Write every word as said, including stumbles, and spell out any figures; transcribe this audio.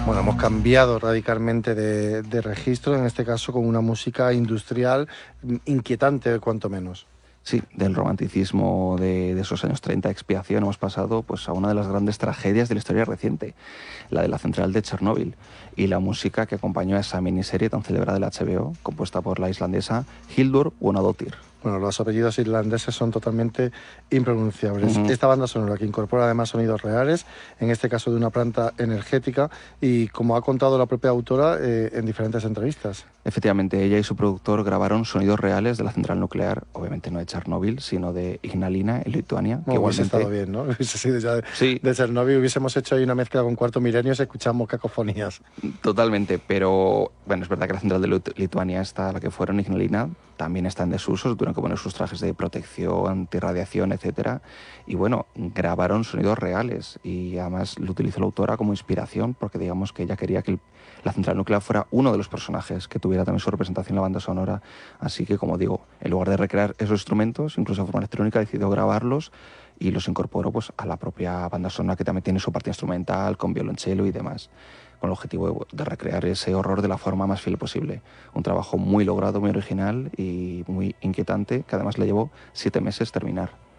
Bueno, hemos cambiado radicalmente de, de registro, en este caso con una música industrial inquietante, cuanto menos. Sí, del romanticismo de, de esos años treinta, expiación, hemos pasado pues, a una de las grandes tragedias de la historia reciente, la de la central de Chernóbil, y la música que acompañó a esa miniserie tan celebrada del H B O, compuesta por la islandesa Hildur Guðnadóttir. Bueno, los apellidos irlandeses son totalmente impronunciables. Uh-huh. Esta banda sonora que incorpora además sonidos reales, en este caso de una planta energética, y como ha contado la propia autora eh, en diferentes entrevistas. Efectivamente, ella y su productor grabaron sonidos reales de la central nuclear, obviamente no de Chernóbil, sino de Ignalina, en Lituania. Que bueno, hubiese estado bien, ¿no? Hubiese sido ya de, sí. de Chernóbil, hubiésemos hecho ahí una mezcla con Cuarto Milenio y escuchamos cacofonías. Totalmente, pero bueno, es verdad que la central de Lut- Lituania, esta, la que fueron, Ignalina, también está en desuso, tuvieron que poner sus trajes de protección, antirradiación, etcétera. Y bueno, grabaron sonidos reales y además lo utilizó la autora como inspiración porque digamos que ella quería que el, la central nuclear fuera uno de los personajes que tuviera también su representación en la banda sonora. Así que, como digo, en lugar de recrear esos instrumentos, incluso de forma electrónica, decidió grabarlos y los incorporó pues, a la propia banda sonora, que también tiene su parte instrumental, con violonchelo y demás, con el objetivo de, de recrear ese horror de la forma más fiel posible. Un trabajo muy logrado, muy original y muy inquietante, que además le llevó siete meses terminar.